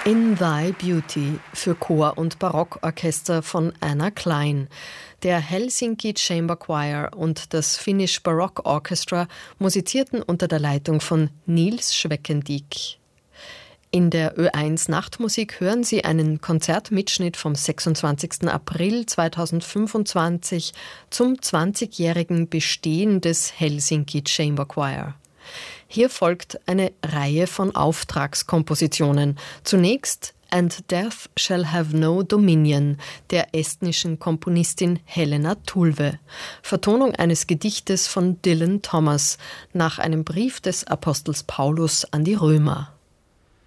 In Thy Beauty für Chor und Barockorchester von Anna Klein. Der Helsinki Chamber Choir und das Finnish Baroque Orchestra musizierten unter der Leitung von Niels Schweckendiek. In der Ö1 Nachtmusik hören Sie einen Konzertmitschnitt vom 26. April 2025 zum 20-jährigen Bestehen des Helsinki Chamber Choir. Hier folgt eine Reihe von Auftragskompositionen. Zunächst And Death Shall Have No Dominion der estnischen Komponistin Helena Tulve. Vertonung eines Gedichtes von Dylan Thomas nach einem Brief des Apostels Paulus an die Römer.